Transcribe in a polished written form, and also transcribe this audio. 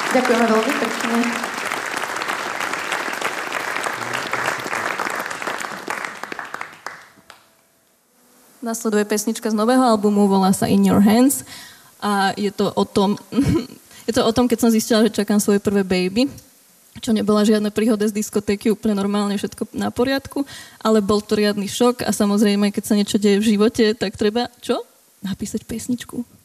Ďakujeme veľmi pekne. Nasleduje pesnička z nového albumu, volá sa In Your Hands a je to o tom, keď som zistila, že čakám svoje prvé baby, čo nebola žiadna príhoda z diskotéky, úplne normálne, všetko na poriadku, ale bol to riadny šok a samozrejme, keď sa niečo deje v živote, tak treba, čo? Napísať pesničku.